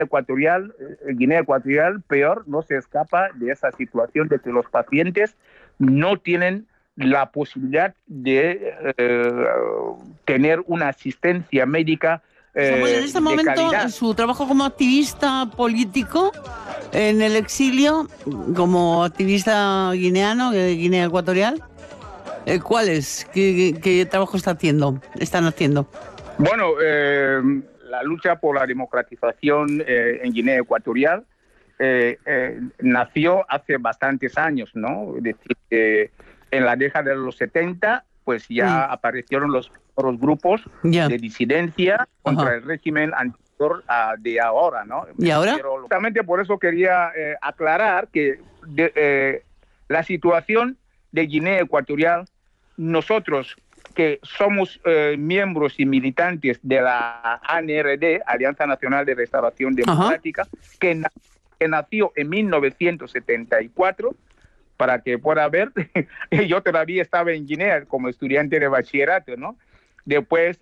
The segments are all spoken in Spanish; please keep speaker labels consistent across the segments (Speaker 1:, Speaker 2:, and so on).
Speaker 1: Guinea Ecuatorial, peor, no se escapa de esa situación de que los pacientes no tienen la posibilidad de tener una asistencia médica
Speaker 2: Samuel, en este momento,
Speaker 1: calidad.
Speaker 2: su trabajo como activista político en el exilio, como activista guineano de Guinea Ecuatorial, ¿cuál es? ¿Qué trabajo están haciendo?
Speaker 1: Bueno, la lucha por la democratización en Guinea Ecuatorial nació hace bastantes años, ¿no? Es decir, en la década de los 70, pues ya aparecieron los grupos de disidencia contra el régimen anterior de ahora, ¿no?
Speaker 2: ¿Y ahora?
Speaker 1: Pero justamente por eso quería aclarar que la situación de Guinea Ecuatorial, nosotros que somos miembros y militantes de la ANRD, Alianza Nacional de Restauración Democrática, que nació en 1974, para que pueda ver, yo todavía estaba en Guinea como estudiante de bachillerato, ¿no? Después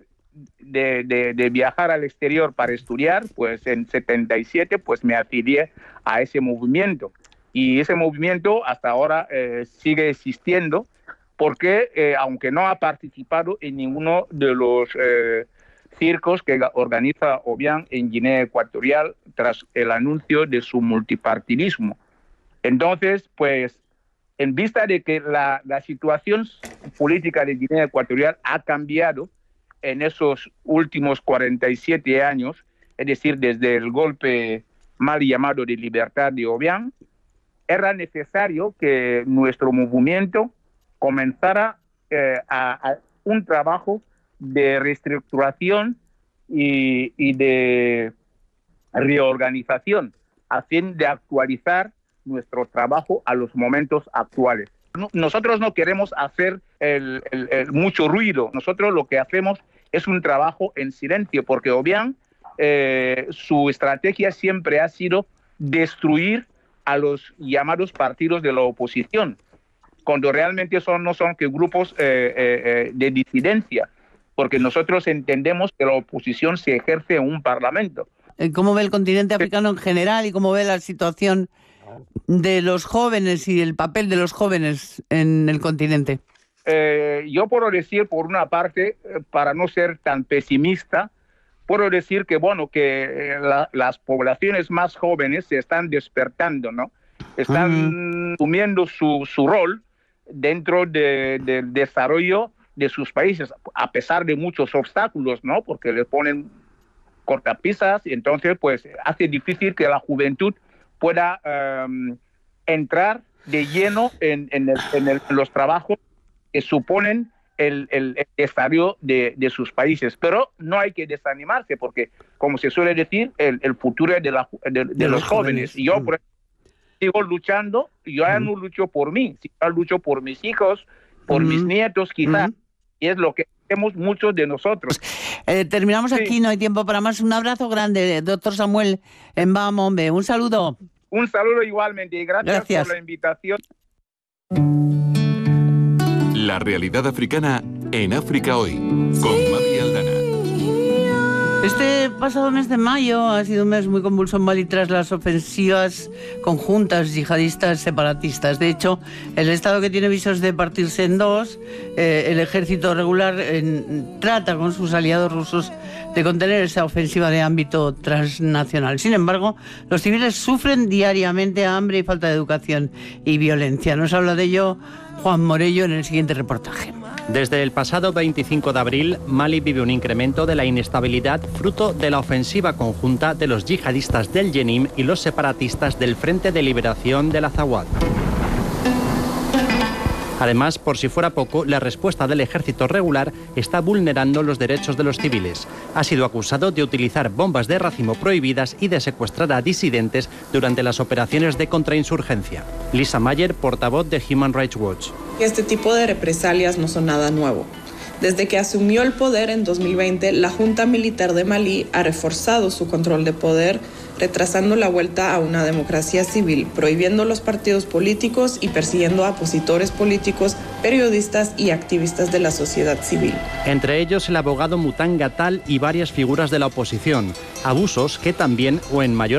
Speaker 1: de viajar al exterior para estudiar, pues en 77, pues me afilié a ese movimiento. Y ese movimiento hasta ahora sigue existiendo, porque aunque no ha participado en ninguno de los circos que organiza Obiang en Guinea Ecuatorial tras el anuncio de su multipartidismo. Entonces, pues, en vista de que la situación política de Guinea Ecuatorial ha cambiado en esos últimos 47 años, es decir, desde el golpe mal llamado de libertad de Obiang, era necesario que nuestro movimiento comenzara a un trabajo de reestructuración y de reorganización a fin de actualizar nuestro trabajo a los momentos actuales. Nosotros no queremos hacer mucho ruido. Nosotros lo que hacemos es un trabajo en silencio, porque Obiang, su estrategia siempre ha sido destruir a los llamados partidos de la oposición, cuando realmente no son que grupos de disidencia, porque nosotros entendemos que la oposición se ejerce en un parlamento.
Speaker 2: ¿Cómo ve el continente africano en general y cómo ve la situación de los jóvenes y el papel de los jóvenes en el continente?
Speaker 1: Yo puedo decir, por una parte, para no ser tan pesimista, puedo decir que, bueno, que las poblaciones más jóvenes se están despertando, ¿no? Están asumiendo su rol dentro del desarrollo de sus países, a pesar de muchos obstáculos, ¿no? Porque les ponen cortapisas y entonces, pues, hace difícil que la juventud pueda entrar de lleno en los trabajos que suponen el desarrollo de sus países. Pero no hay que desanimarse, porque, como se suele decir, el futuro es de los jóvenes. Y yo, por ejemplo, sigo luchando. Yo ya no lucho por mí, yo lucho por mis hijos, por mis nietos, quizás. Y es lo que hacemos muchos de nosotros.
Speaker 2: Terminamos aquí, no hay tiempo para más. Un abrazo grande, doctor Samuel Mbamombe. Un saludo.
Speaker 1: Un saludo igualmente y gracias por la invitación.
Speaker 3: La realidad africana en África Hoy, con Mami Aldana.
Speaker 2: Este pasado mes de mayo ha sido un mes muy convulso en Mali tras las ofensivas conjuntas yihadistas separatistas. De hecho, el Estado, que tiene visos de partirse en dos, el ejército regular trata con sus aliados rusos de contener esa ofensiva de ámbito transnacional. Sin embargo, los civiles sufren diariamente hambre y falta de educación y violencia. Nos habla de ello Juan Morello en el siguiente reportaje.
Speaker 4: Desde el pasado 25 de abril, Mali vive un incremento de la inestabilidad fruto de la ofensiva conjunta de los yihadistas del Jenim y los separatistas del Frente de Liberación del Azawad. Además, por si fuera poco, la respuesta del ejército regular está vulnerando los derechos de los civiles. Ha sido acusado de utilizar bombas de racimo prohibidas y de secuestrar a disidentes durante las operaciones de contrainsurgencia. Lisa Mayer, portavoz de Human Rights Watch.
Speaker 5: Este tipo de represalias no son nada nuevo. Desde que asumió el poder en 2020, la Junta Militar de Malí ha reforzado su control de poder, retrasando la vuelta a una democracia civil, prohibiendo los partidos políticos y persiguiendo a opositores políticos, periodistas y activistas de la sociedad civil.
Speaker 4: Entre ellos el abogado Mutanga Tal y varias figuras de la oposición. Abusos que también, o en mayor